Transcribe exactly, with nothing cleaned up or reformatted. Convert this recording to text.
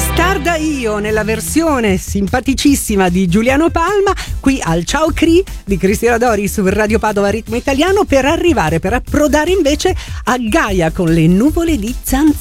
Testarda io nella versione simpaticissima di Giuliano Palma, qui al Ciao Cri di Cristina Dori su Radio Padova Ritmo Italiano, per arrivare, per approdare invece a Gaia con le nuvole di zanzara.